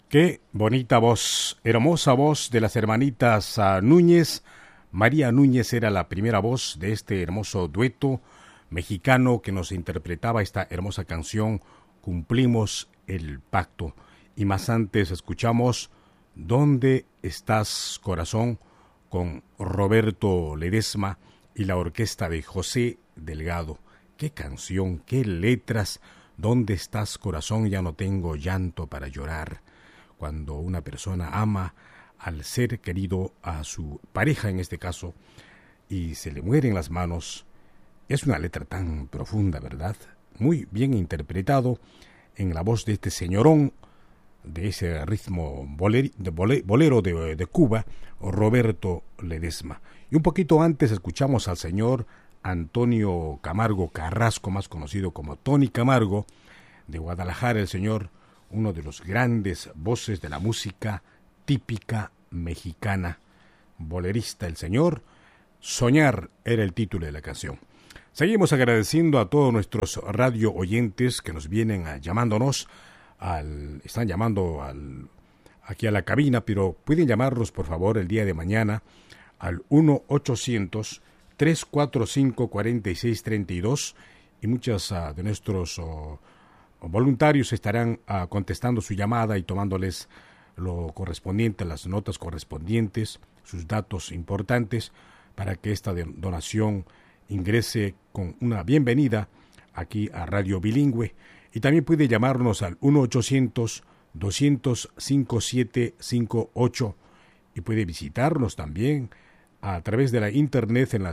Qué bonita voz, hermosa voz de las hermanitas Núñez. María Núñez era la primera voz de este hermoso dueto mexicano que nos interpretaba esta hermosa canción Cumplimos el Pacto. Y más antes escuchamos ¿Dónde estás, corazón? Con Roberto Ledesma y la orquesta de José Delgado. Qué canción, qué letras. ¿Dónde estás, corazón? Ya no tengo llanto para llorar. Cuando una persona ama al ser querido, a su pareja en este caso, y se le mueren las manos, es una letra tan profunda, ¿verdad? Muy bien interpretado en la voz de este señorón, de ese ritmo bolero de Cuba, Roberto Ledesma. Y un poquito antes escuchamos al señor Antonio Camargo Carrasco, más conocido como Tony Camargo, de Guadalajara, el señor, uno de los grandes voces de la música típica mexicana, bolerista el señor. Soñar era el título de la canción. Seguimos agradeciendo a todos nuestros radio oyentes que nos vienen llamándonos, están llamando aquí a la cabina, pero pueden llamarnos por favor el día de mañana al 1-800-345-4632 y muchos de nuestros voluntarios estarán contestando su llamada y tomándoles lo correspondiente, las notas correspondientes, sus datos importantes para que esta donación ingrese con una bienvenida aquí a Radio Bilingüe. Y también puede llamarnos al 1-800-200-5758 y puede visitarnos también a través de la internet en la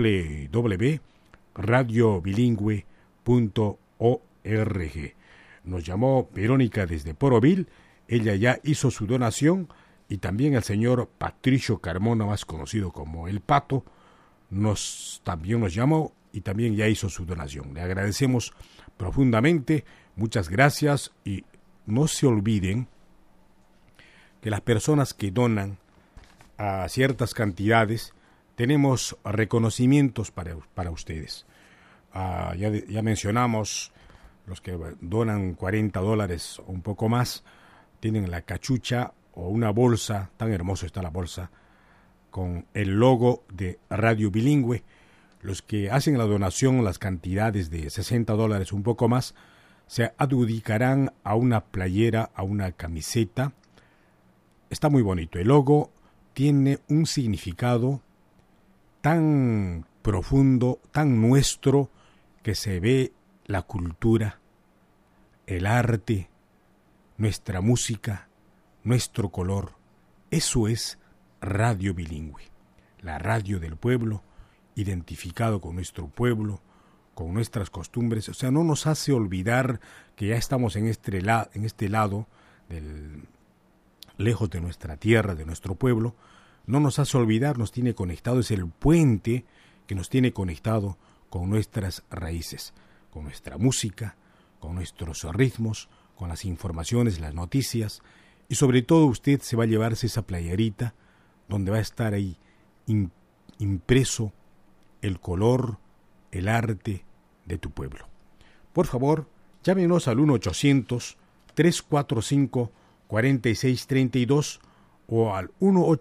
www.radiobilingüe.org. Nos llamó Verónica desde Porovil, ella ya hizo su donación, y también el señor Patricio Carmona, más conocido como El Pato, también nos llamó y también ya hizo su donación. Le agradecemos profundamente, muchas gracias, y no se olviden que las personas que donan a ciertas cantidades tenemos reconocimientos para ustedes. Ya mencionamos los que donan $40 o un poco más, tienen la cachucha o una bolsa, tan hermoso está la bolsa, con el logo de Radio Bilingüe. Los que hacen la donación, las cantidades de $60, un poco más, se adjudicarán a una playera, a una camiseta. Está muy bonito. El logo tiene un significado tan profundo, tan nuestro, que se ve la cultura, el arte, nuestra música, nuestro color. Eso es Radio Bilingüe, la radio del pueblo, identificado con nuestro pueblo, con nuestras costumbres. O sea, no nos hace olvidar que ya estamos en este lado, lejos de nuestra tierra, de nuestro pueblo. No nos hace olvidar, nos tiene conectado, es el puente que nos tiene conectado con nuestras raíces, con nuestra música, con nuestros ritmos, con las informaciones, las noticias, y sobre todo usted se va a llevarse esa playerita donde va a estar ahí impreso el color, el arte de tu pueblo. Por favor, llámenos al 1-800-345-4632 o al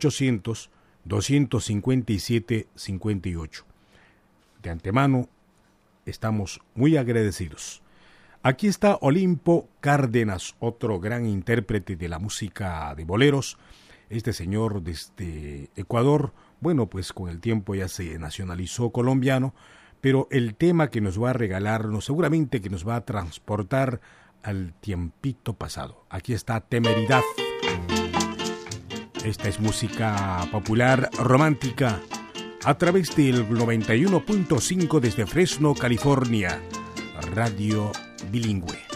1-800-257-58. De antemano, estamos muy agradecidos. Aquí está Olimpo Cárdenas, otro gran intérprete de la música de boleros. Este señor desde Ecuador, bueno, pues con el tiempo ya se nacionalizó colombiano, pero el tema que nos va a regalarnos seguramente que nos va a transportar al tiempito pasado. Aquí está Temeridad. Esta es música popular romántica a través del 91.5 desde Fresno, California. Radio Bilingüe.